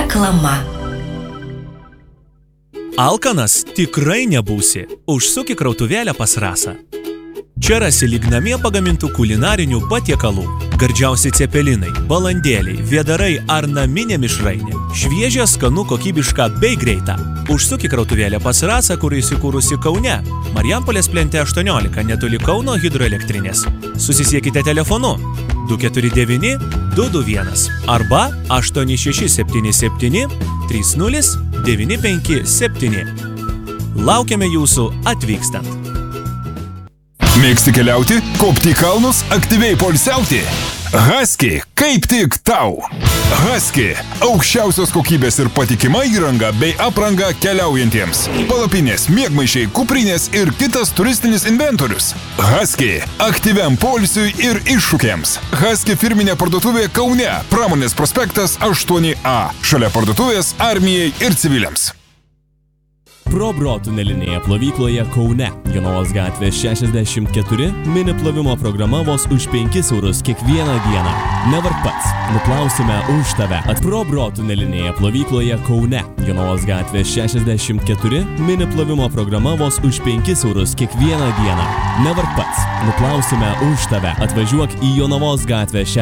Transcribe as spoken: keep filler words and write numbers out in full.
Reklama. Alkanas tikrai nebūsi. Užsuk į krautuvėlę pas Rasą. Čia rasi lyg namie pagamintų kulinarinių patiekalų. Gardžiausi cepelinai, balandėliai, vėdarai ar naminė mišrainė. Šviežia, skanu, kokybiška bei greita. Užsuk į krautuvėlę pas Rasą, kur įsikūrusi Kaune. Marijampolės plente aštuoniolika, netoli Kauno hidroelektrinės. Susisiekite telefonu du keturi devyni du du vienas arba aštuoni šeši septyni septyni trys nulis devyni penki septyni. Laukiame jūsų atvykstant. Mėgsti keliauti, kopti į kalnus, aktyviai poilsiauti? Husky kaip tik tau. Husky – aukščiausios kokybės ir patikima įranga bei apranga keliaujantiems. Palapinės, miegmaišiai, kuprinės ir kitas turistinis inventorius. Husky – aktyviam poilsiui ir iššūkiams. Husky firminė parduotuvė Kaune, Pramonės prospektas aštuoni A, šalia parduotuvės armijai ir civiliams. ProBro tunelinėje plovykloje Kaune, Jonavos gatvė šešiasdešimt keturi, mini plovimo programa vos už penkis eurus kiekvieną dieną. Nevark pats, nuplausime už tave. At ProBro tunelinėje plovykloje Kaune, Jonavos gatvė šešiasdešimt keturi, mini plovimo programa vos už penkis eurus kiekvieną dieną. Nevark pats, nuplausime už tave. Atvažiuok į Jonavos gatvę